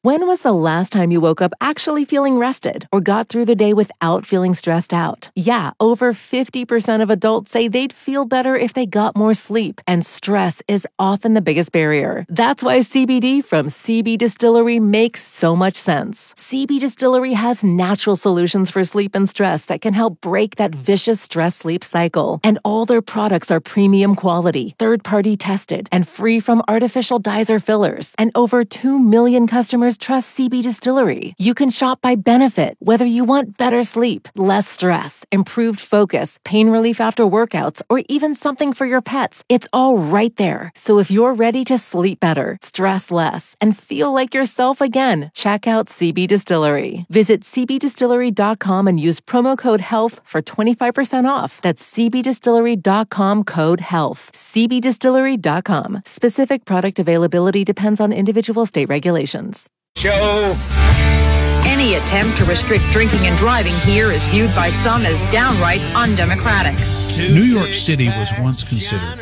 When was the last time you woke up actually feeling rested or got through the day without feeling stressed out? Yeah, over 50% of adults say they'd feel better if they got more sleep, and stress is often the biggest barrier. That's why CBD from CB Distillery makes so much sense. CB Distillery has natural solutions for sleep and stress that can help break that vicious stress-sleep cycle. And all their products are premium quality, third-party tested, and free from artificial dyes or fillers. And over 2 million customers trust CB Distillery. You can shop by benefit, whether you want better sleep, less stress, improved focus, pain relief after workouts, or even something for your pets. It's all right there. So if you're ready to sleep better, stress less, and feel like yourself again, check out CB Distillery. Visit cbdistillery.com and use promo code HEALTH for 25% off. That's cbdistillery.com, code HEALTH. cbdistillery.com. Specific product availability depends on individual state regulations. Show. Any attempt to restrict drinking and driving here is viewed by some as downright undemocratic. New York City was once considered,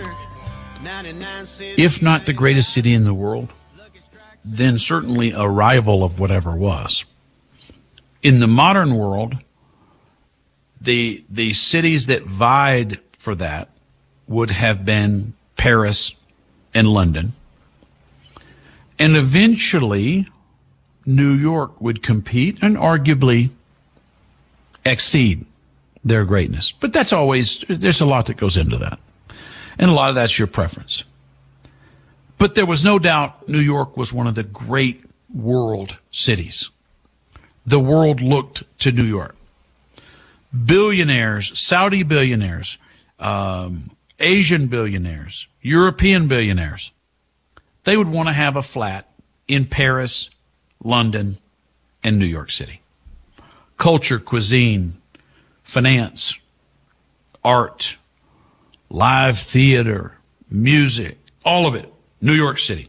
if not the greatest city in the world, then certainly a rival of whatever was. In the modern world, the cities that vied for that would have been Paris and London. And eventually, New York would compete and arguably exceed their greatness. But that's always, there's a lot that goes into that. And a lot of that's your preference. But there was no doubt New York was one of the great world cities. The world looked to New York. Billionaires, Saudi billionaires, Asian billionaires, European billionaires, they would want to have a flat in Paris, London, and New York City. Culture, cuisine, finance, art, live theater, music, all of it, New York City.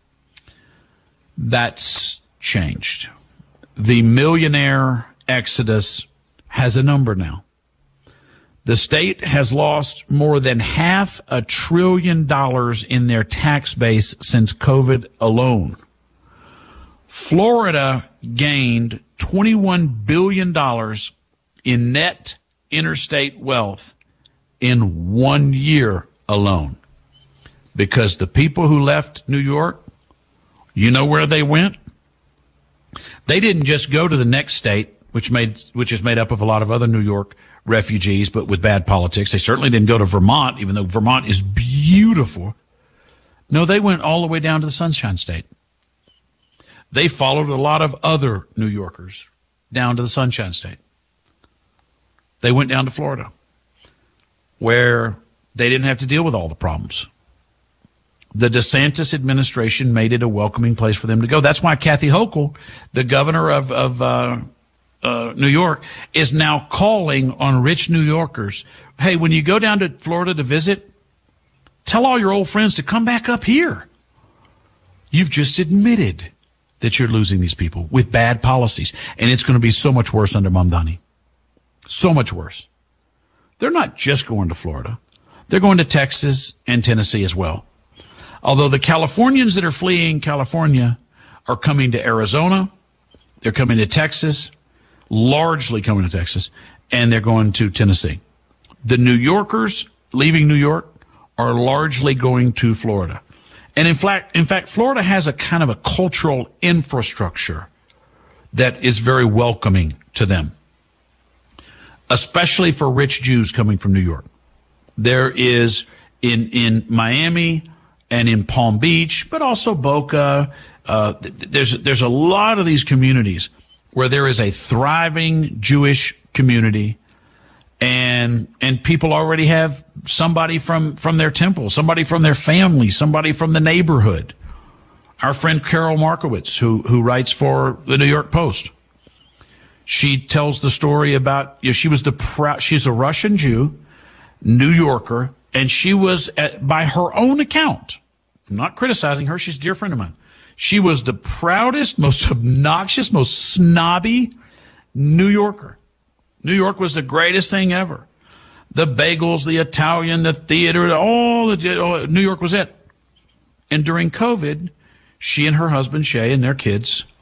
That's changed. The millionaire exodus has a number now. The state has lost more than $500 billion in their tax base since COVID alone. Florida gained $21 billion in net interstate wealth in 1 year alone. Because the people who left New York, you know where they went? They didn't just go to the next state, which is made up of a lot of other New York refugees, but with bad politics. They certainly didn't go to Vermont, even though Vermont is beautiful. No, they went all the way down to the Sunshine State. They followed a lot of other New Yorkers down to the Sunshine State. They went down to Florida, where they didn't have to deal with all the problems. The DeSantis administration made it a welcoming place for them to go. That's why Kathy Hochul, the governor of New York, is now calling on rich New Yorkers. Hey, when you go down to Florida to visit, tell all your old friends to come back up here. You've just admitted that you're losing these people with bad policies. And it's going to be so much worse under Mamdani. So much worse. They're not just going to Florida. They're going to Texas and Tennessee as well. Although the Californians that are fleeing California are coming to Arizona, they're coming to Texas, largely coming to Texas, and they're going to Tennessee. The New Yorkers leaving New York are largely going to Florida. And in fact, Florida has a kind of a cultural infrastructure that is very welcoming to them, especially for rich Jews coming from New York. There is in Miami and in Palm Beach, but also Boca, there's a lot of these communities where there is a thriving Jewish community, and people already have somebody from their temple, somebody from their family, somebody from the neighborhood. Our friend Carol Markowitz, who writes for the New York Post, she tells the story about, she's a Russian Jew, New Yorker, and she was, by her own account, I'm not criticizing her, she's a dear friend of mine, she was the proudest, most obnoxious, most snobby New Yorker. New York was the greatest thing ever. The bagels, the Italian, the theater, New York was it. And during COVID, she and her husband, Shay, and their kids